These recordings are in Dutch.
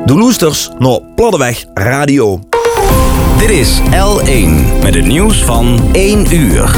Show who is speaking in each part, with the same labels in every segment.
Speaker 1: De loesters naar Platteweg Radio.
Speaker 2: Dit is L1 met het nieuws van 1 uur.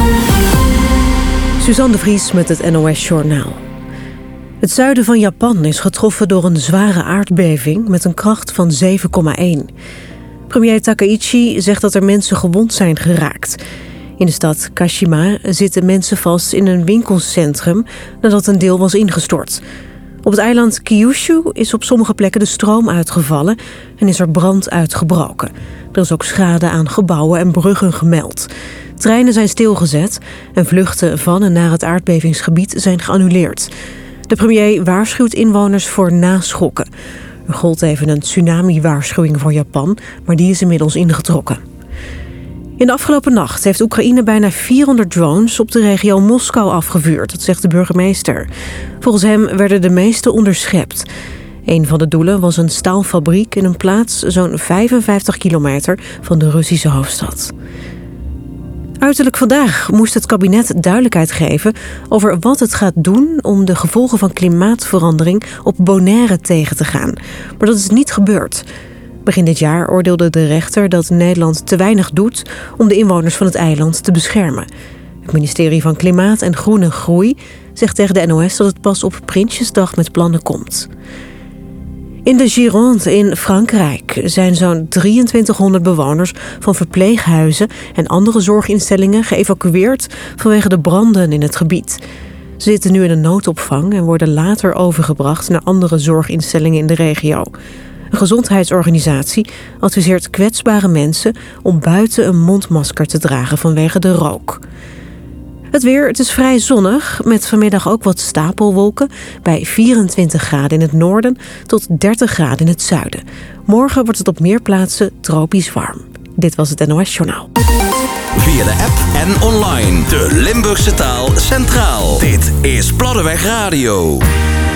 Speaker 3: Suzanne de Vries met het NOS-journaal. Het zuiden van Japan is getroffen door een zware aardbeving met een kracht van 7,1. Premier Takaichi zegt dat er mensen gewond zijn geraakt. In de stad Kashima zitten mensen vast in een winkelcentrum nadat een deel was ingestort. Op het eiland Kyushu is op sommige plekken de stroom uitgevallen en is er brand uitgebroken. Er is ook schade aan gebouwen en bruggen gemeld. Treinen zijn stilgezet en vluchten van en naar het aardbevingsgebied zijn geannuleerd. De premier waarschuwt inwoners voor naschokken. Er gold even een tsunami-waarschuwing voor Japan, maar die is inmiddels ingetrokken. In de afgelopen nacht heeft Oekraïne bijna 400 drones op de regio Moskou afgevuurd, dat zegt de burgemeester. Volgens hem werden de meeste onderschept. Een van de doelen was een staalfabriek in een plaats zo'n 55 kilometer van de Russische hoofdstad. Uiterlijk vandaag moest het kabinet duidelijkheid geven over wat het gaat doen om de gevolgen van klimaatverandering op Bonaire tegen te gaan. Maar dat is niet gebeurd. Begin dit jaar oordeelde de rechter dat Nederland te weinig doet om de inwoners van het eiland te beschermen. Het ministerie van Klimaat en Groene Groei zegt tegen de NOS dat het pas op Prinsjesdag met plannen komt. In de Gironde in Frankrijk zijn zo'n 2300 bewoners van verpleeghuizen en andere zorginstellingen geëvacueerd vanwege de branden in het gebied. Ze zitten nu in een noodopvang en worden later overgebracht naar andere zorginstellingen in de regio. Een gezondheidsorganisatie adviseert kwetsbare mensen om buiten een mondmasker te dragen vanwege de rook. Het weer, het is vrij zonnig, met vanmiddag ook wat stapelwolken bij 24 graden in het noorden tot 30 graden in het zuiden. Morgen wordt het op meer plaatsen tropisch warm. Dit was het NOS Journaal.
Speaker 2: Via de app en online. De Limburgse taal centraal. Dit is Platteweg Radio.